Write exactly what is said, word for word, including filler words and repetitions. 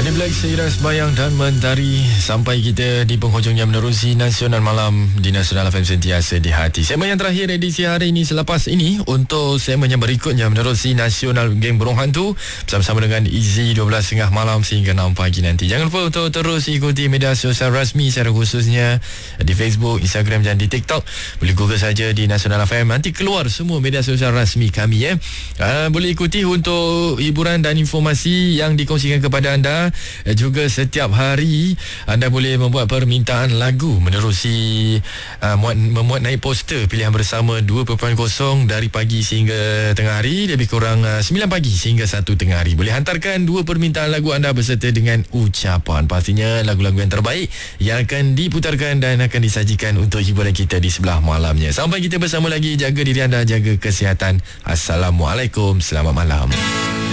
Adi Black, Seiras Bayang dan Mentari. Sampai kita di penghujungnya menerusi Nasional Malam di Nasional F M Sentiasa di Hati. Segmen yang terakhir edisi hari ini. Selepas ini, untuk segmen yang berikutnya menerusi Nasional Geng Burung Hantu bersama-sama dengan Izzy dua belas tiga puluh malam sehingga enam pagi nanti. Jangan lupa untuk terus ikuti media sosial rasmi secara khususnya di Facebook, Instagram dan di TikTok. Boleh google saja di Nasional F M. Nanti keluar semua media sosial rasmi kami ya. Uh, boleh ikuti untuk hiburan dan informasi yang dikongsikan kepada anda. Juga setiap hari anda boleh membuat permintaan lagu menerusi uh, muat, memuat naik poster pilihan bersama dua titik kosong dari pagi sehingga tengah hari, lebih kurang uh, sembilan pagi sehingga satu tengah hari. Boleh hantarkan dua permintaan lagu anda berserta dengan ucapan, pastinya lagu-lagu yang terbaik yang akan diputarkan dan akan disajikan untuk hiburan kita di sebelah malamnya. Sampai kita bersama lagi, jaga diri anda, jaga kesihatan. Assalamualaikum, selamat malam.